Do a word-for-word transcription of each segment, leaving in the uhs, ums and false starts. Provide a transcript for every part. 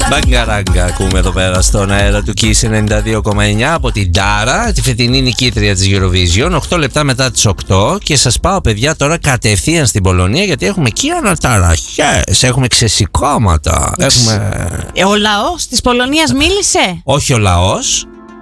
Μπαγκαράγκα ακούμε εδώ πέρα στον αέρα του Kiss ενενήντα δύο κόμμα εννιά από την Τάρα, τη φετινή νικήτρια της Eurovision. οκτώ λεπτά μετά τις οκτώ και σας πάω, παιδιά, τώρα κατευθείαν στην Πολωνία, γιατί έχουμε εκεί αναταραχές, έχουμε ξεσηκώματα. Έχουμε... Ο λαός της Πολωνίας μίλησε. Όχι ο λαός,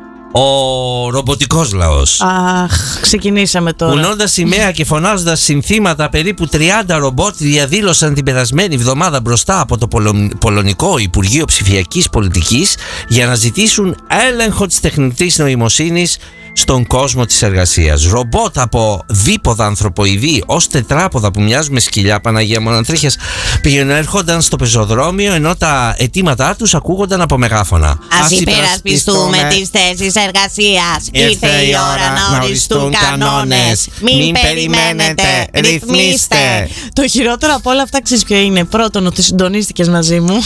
ο ρομποτικός λαός. Αχ, ξεκινήσαμε τώρα. Κουνώντας σημαία και φωνάζοντας συνθήματα, περίπου τριάντα ρομπότ διαδήλωσαν την περασμένη εβδομάδα μπροστά από το Πολωνικό Υπουργείο Ψηφιακής Πολιτικής για να ζητήσουν έλεγχο της τεχνητής νοημοσύνης στον κόσμο της εργασίας. Ρομπότ από δίποδα ανθρωποειδή ως τετράποδα που μοιάζουν με σκυλιά, Παναγία μου, ανατρίχιας, έρχονταν στο πεζοδρόμιο, ενώ τα αιτήματά τους ακούγονταν από μεγάφωνα. Ας υπερασπιστούμε τις θέσεις εργασίας. Ήρθε η ώρα να οριστούν κανόνες. Μην περιμένετε, ρυθμίστε. Το χειρότερο από όλα αυτά, ξέρεις ποιο είναι? Πρώτον, ότι συντονίστηκες μαζί μου.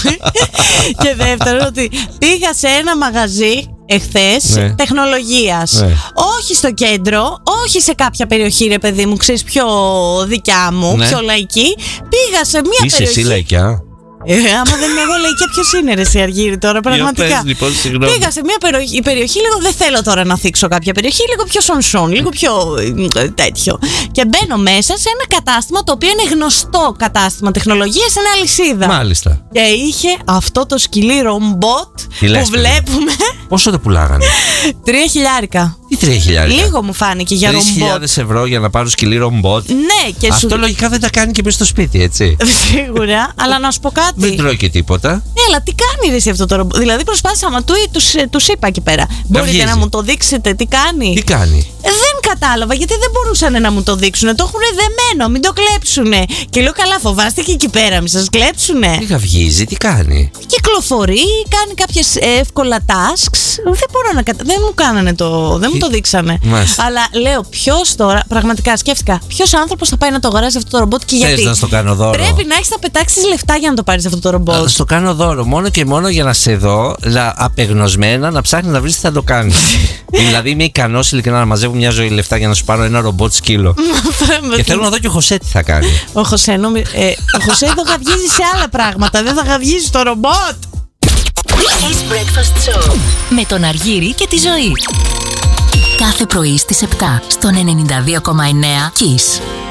Και δεύτερον, ότι πήγα σε ένα μαγαζί εχθές, ναι, τεχνολογίας. Ναι. Όχι στο κέντρο, όχι σε κάποια περιοχή, ρε παιδί μου, ξέρεις, πιο δικιά μου, ναι, πιο λαϊκή. Πήγα σε μια Είσαι περιοχή. Εσύ λαϊκιά? Ε, άμα δεν είμαι εγώ λαϊκιά, ποιος είναι, ρε εσύ Αργύρη, τώρα, πραγματικά. Πες, λοιπόν, πήγα σε μια περιοχή, περιοχή, λίγο, δεν θέλω τώρα να θίξω κάποια περιοχή, λίγο πιο σονσόν, λίγο πιο τέτοιο. Και μπαίνω μέσα σε ένα κατάστημα το οποίο είναι γνωστό κατάστημα τεχνολογίας, είναι αλυσίδα. Μάλιστα. Και είχε αυτό το σκυλί ρομπότ που λες, βλέπουμε. Πόσο το πουλάγανε? Τρία χιλιάρικα. Τι τρία χιλιάρικα? Λίγο μου φάνηκε για ρομπότ. Τρεις χιλιάδες ευρώ για να πάρω σκυλί ρομπότ. Ναι, και αυτό σου... λογικά δεν τα κάνει και μέσα στο σπίτι, έτσι. Σίγουρα, αλλά να σου πω κάτι. Δεν τρώει και τίποτα. Ναι, αλλά τι κάνει ρε εσύ αυτό το ρομπότ? Δηλαδή προσπάθησα, μα του, τους, τους είπα εκεί πέρα. Μπορείτε βγίζει. να μου το δείξετε τι κάνει? Τι κάνει? Δεν κατάλαβα, γιατί δεν μπορούσαν να μου το δείξουν. Το έχουν δεμένο, μην το κλέψουνε. Και λέω, καλά, φοβάστε και εκεί πέρα, μην σας κλέψουνε. Τι καυγίζει, τι κάνει? Κυκλοφορεί, κάνει κάποιες εύκολα tasks. Δεν μπορώ να κατα... Δεν μου κάνανε το. Δεν μου το δείξανε. Μάλιστα. Αλλά λέω, ποιος τώρα, πραγματικά σκέφτηκα, ποιος άνθρωπος θα πάει να το αγοράσει αυτό το ρομπότ και γιατί? Θες να στο κάνω δώρο? Πρέπει να έχεις να πετάξεις λεφτά για να το πάρεις αυτό το ρομπότ. Να στο κάνω δώρο, μόνο και μόνο για να σε δω απεγνωσμένα να ψάχνει να βρει τι θα το κάνει. Δηλαδή είμαι ικανός ειλικρινά να μαζεύω μια ζωή λεφτά για να σου πάρω ένα ρομπότ σκύλο. Και θέλω να δω και ο Χωσέ τι θα κάνει. Ο Χωσέ, νομι... ε, ο Χωσέ το γαυγίζει σε άλλα πράγματα, δεν θα γαυγίζει στο ρομπότ. Kiss Breakfast Show με τον Αργύρη και τη Ζωή. Κάθε πρωί στις επτά στον ενενήντα δύο κόμμα εννέα Kiss.